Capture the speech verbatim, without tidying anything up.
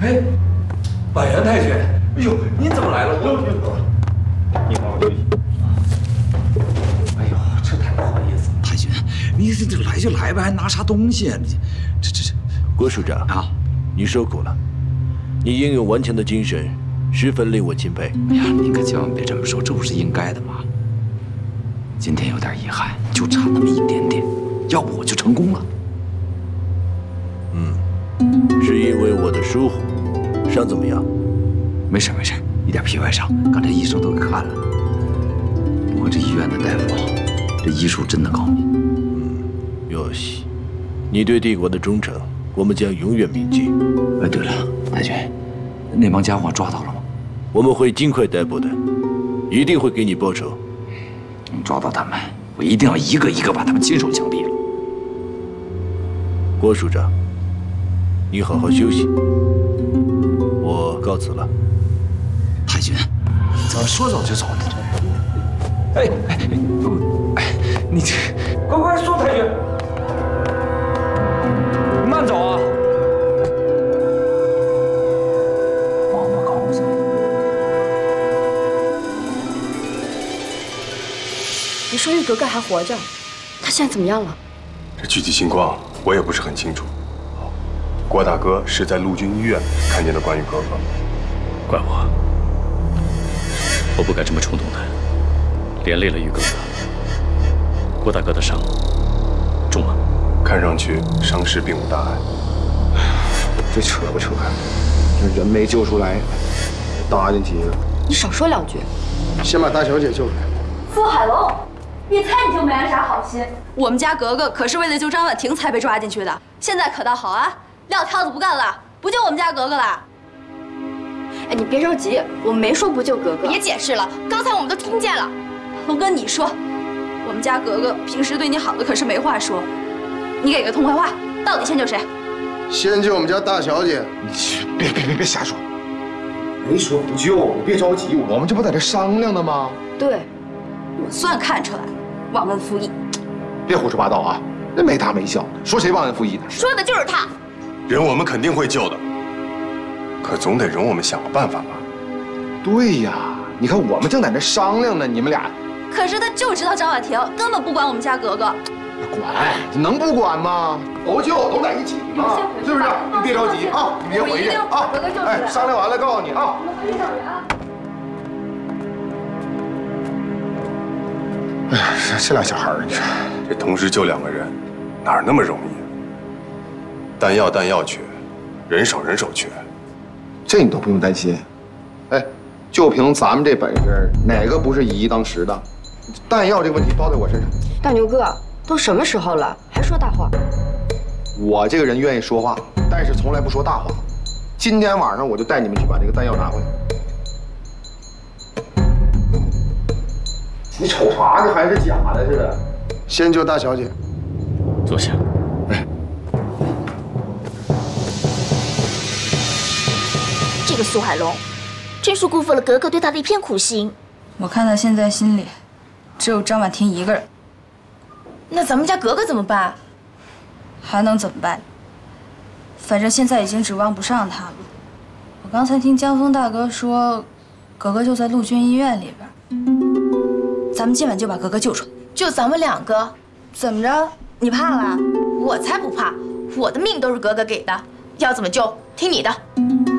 哎，板垣太君，哎呦，您怎么来了？我你好好休息。 哎呦，这太不好意思了。 太君，你这这来就来吧，还拿啥东西啊？你这这这， 郭署长啊，你受苦了。你英勇顽强的精神，十分令我钦佩。 哎呀，你可千万别这么说，这不是应该的吗？今天有点遗憾，就差那么一点点，要不我就成功了。 嗯，是因为我的疏忽。伤怎么样？ 没事没事，一点皮外伤，刚才医生都给看了。不过这医院的大夫啊，这医术真的高明。 嗯，有喜，你对帝国的忠诚，我们将永远铭记。 哎，对了，太君，那帮家伙抓到了吗？ 我们会尽快逮捕的，一定会给你报仇。 抓到他们，我一定要一个一个把他们亲手枪毙了。 郭署长，你好好休息，我告辞了。 太君，怎么说走就走呢？哎哎哎，你这快快说，太君，慢走啊！ 王八羔子！ 你说玉格格还活着，她现在怎么样了？ 这具体情况我也不是很清楚。郭大哥是在陆军医院看见的关于格格。 怪我，我不该这么冲动的，连累了玉格格。郭大哥的伤重吗？ 看上去伤势并无大碍。 这扯不扯？这人没救出来，搭进去了。 你少说两句。 先把大小姐救出来。 傅海龙，你猜你就没安啥好心？我们家格格可是为了救张婉婷才被抓进去的，现在可倒好啊，撂挑子不干了，不救我们家格格了。 哎，你别着急，我没说不救格格。 别解释了，刚才我们都听见了。我跟你说，我们家格格平时对你好的可是没话说，你给个痛快话，到底先救谁？ 先救我们家大小姐。 你别别别别瞎说，没说不救，你别着急，我们这不在这商量呢吗？ 对， 我算看出来了，忘恩负义。 别胡说八道啊！那没大没小的，说谁忘恩负义呢？ 说的就是他。 人我们肯定会救的，可总得容我们想个办法吧。 对呀，你看我们正在那商量呢，你们俩。 可是他就知道张婉婷，根本不管我们家格格。 管，能不管吗？都救，都在一起嘛，是不是？你别着急啊，你别回去啊！哎，商量完了告诉你啊。哎呀，这俩小孩儿，你说这同时救两个人，哪那么容易？弹药弹药缺，人手人手缺， 这你都不用担心。哎，就凭咱们这本事，哪个不是以一当十的？弹药这个问题包在我身上。 大牛哥，都什么时候了，还说大话？ 我这个人愿意说话，但是从来不说大话。今天晚上我就带你们去把这个弹药拿回来。你瞅啥呢？还是假的似的。先救大小姐。 坐下。 哎， 这个苏海龙，真是辜负了格格对他的一片苦心。 我看他现在心里只有张婉婷一个人。 那咱们家格格怎么办？ 还能怎么办？反正现在已经指望不上他了。我刚才听江峰大哥说，格格就在陆军医院里边。咱们今晚就把格格救出来。 就咱们两个， 怎么着？你怕了？ 我才不怕，我的命都是格格给的，要怎么救听你的。